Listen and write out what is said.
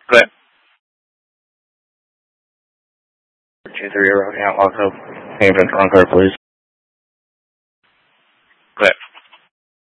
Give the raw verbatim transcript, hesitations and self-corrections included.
Go ahead. two three zero, yeah, also. Name and wrong card, please. Go ahead.